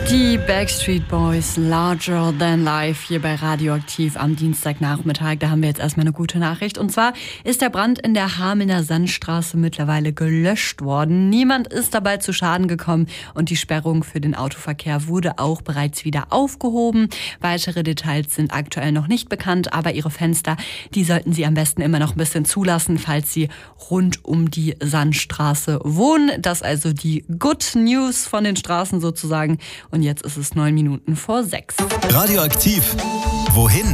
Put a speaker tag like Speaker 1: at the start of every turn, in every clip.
Speaker 1: Die Backstreet Boys, Larger Than Life, hier bei Radioaktiv am Dienstagnachmittag. Da haben wir jetzt erstmal eine gute Nachricht. Und zwar ist der Brand in der Hamelner Sandstraße mittlerweile gelöscht worden. Niemand ist dabei zu Schaden gekommen und die Sperrung für den Autoverkehr wurde auch bereits wieder aufgehoben. Weitere Details sind aktuell noch nicht bekannt, aber Ihre Fenster, die sollten Sie am besten immer noch ein bisschen zulassen, falls Sie rund um die Sandstraße wohnen. Das also die Good News von den Straßen sozusagen. Und jetzt ist es 9 Minuten vor 6.
Speaker 2: Radioaktiv. Wohin?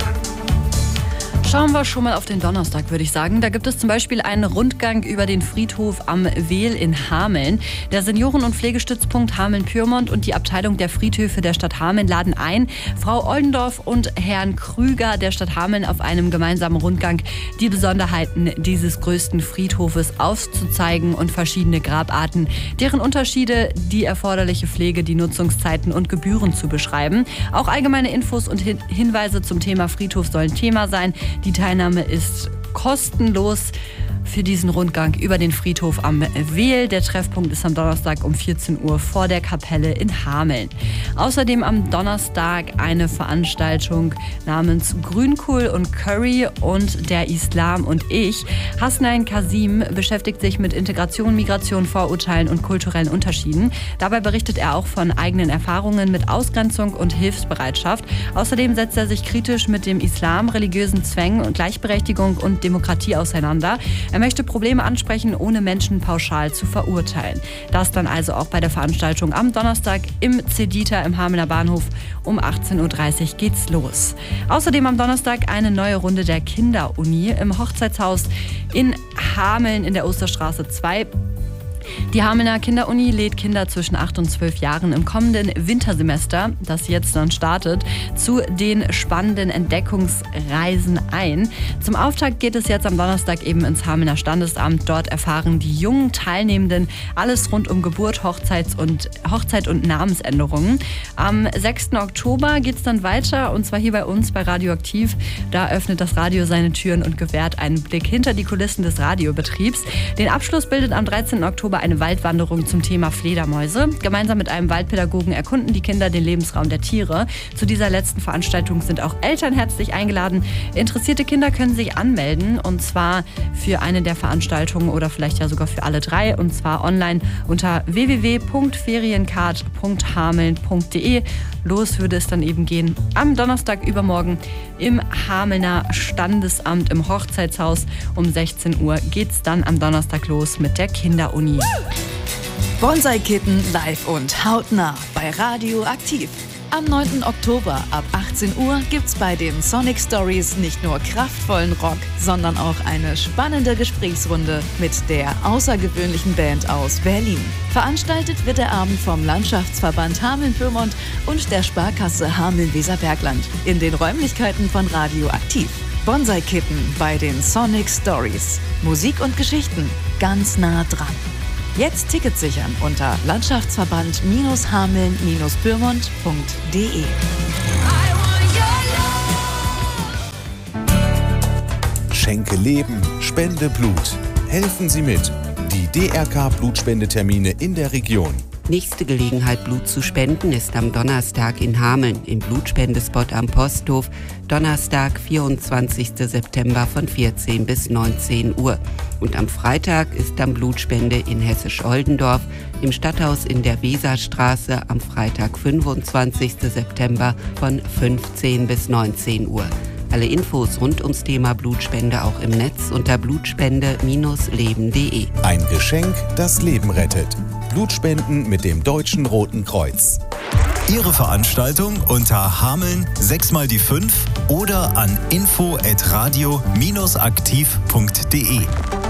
Speaker 1: Schauen wir schon mal auf den Donnerstag, würde ich sagen. Da gibt es zum Beispiel einen Rundgang über den Friedhof am Wehl in Hameln. Der Senioren- und Pflegestützpunkt Hameln-Pyrmont und die Abteilung der Friedhöfe der Stadt Hameln laden ein, Frau Oldendorf und Herrn Krüger der Stadt Hameln auf einem gemeinsamen Rundgang die Besonderheiten dieses größten Friedhofes aufzuzeigen und verschiedene Grabarten, deren Unterschiede, die erforderliche Pflege, die Nutzungszeiten und Gebühren zu beschreiben. Auch allgemeine Infos und Hinweise zum Thema Friedhof sollen Thema sein. Die Teilnahme ist kostenlos für diesen Rundgang über den Friedhof am Wehl. Der Treffpunkt ist am Donnerstag um 14 Uhr vor der Kapelle in Hameln. Außerdem am Donnerstag eine Veranstaltung namens Grünkohl und Curry und der Islam und ich. Hasnain Kasim beschäftigt sich mit Integration, Migration, Vorurteilen und kulturellen Unterschieden. Dabei berichtet er auch von eigenen Erfahrungen mit Ausgrenzung und Hilfsbereitschaft. Außerdem setzt er sich kritisch mit dem Islam, religiösen Zwängen und Gleichberechtigung und Demokratie auseinander. Er möchte Probleme ansprechen, ohne Menschen pauschal zu verurteilen. Das dann also auch bei der Veranstaltung am Donnerstag im Cedita im Hamelner Bahnhof. Um 18.30 Uhr geht's los. Außerdem am Donnerstag eine neue Runde der Kinderuni im Hochzeitshaus in Hameln in der Osterstraße 2. Die Hamelner Kinderuni lädt Kinder zwischen 8 und 12 Jahren im kommenden Wintersemester, das jetzt dann startet, zu den spannenden Entdeckungsreisen ein. Zum Auftakt geht es jetzt am Donnerstag eben ins Hamelner Standesamt. Dort erfahren die jungen Teilnehmenden alles rund um Geburt, Hochzeit und Namensänderungen. Am 6. Oktober geht es dann weiter und zwar hier bei uns bei Radioaktiv. Da öffnet das Radio seine Türen und gewährt einen Blick hinter die Kulissen des Radiobetriebs. Den Abschluss bildet am 13. Oktober eine Waldwanderung zum Thema Fledermäuse. Gemeinsam mit einem Waldpädagogen erkunden die Kinder den Lebensraum der Tiere. Zu dieser letzten Veranstaltung sind auch Eltern herzlich eingeladen. Interessierte Kinder können sich anmelden und zwar für eine der Veranstaltungen oder vielleicht ja sogar für alle 3 und zwar online unter www.feriencard.hameln.de. Los würde es dann eben gehen am Donnerstag übermorgen im Hamelner Standesamt im Hochzeitshaus. Um 16 Uhr geht es dann am Donnerstag los mit der Kinderuni.
Speaker 3: Bonsai-Kitten live und hautnah bei Radioaktiv. Am 9. Oktober ab 18 Uhr gibt's bei den Sonic Stories nicht nur kraftvollen Rock, sondern auch eine spannende Gesprächsrunde mit der außergewöhnlichen Band aus Berlin. Veranstaltet wird der Abend vom Landschaftsverband Hameln-Pyrmont und der Sparkasse Hameln-Weserbergland in den Räumlichkeiten von Radioaktiv. Bonsai-Kitten bei den Sonic Stories. Musik und Geschichten ganz nah dran. Jetzt Tickets sichern unter Landschaftsverband-Hameln-Pyrmont.de.
Speaker 2: Schenke Leben, spende Blut. Helfen Sie mit. Die DRK-Blutspendetermine in der Region.
Speaker 4: Nächste Gelegenheit, Blut zu spenden, ist am Donnerstag in Hameln im Blutspendespot am Posthof. Donnerstag, 24. September von 14 bis 19 Uhr. Und am Freitag ist dann Blutspende in Hessisch-Oldendorf im Stadthaus in der Weserstraße am Freitag, 25. September von 15 bis 19 Uhr. Alle Infos rund ums Thema Blutspende auch im Netz unter blutspende-leben.de.
Speaker 2: Ein Geschenk, das Leben rettet. Blutspenden mit dem Deutschen Roten Kreuz. Ihre Veranstaltung unter Hameln 6x5 oder an info@radio-aktiv.de.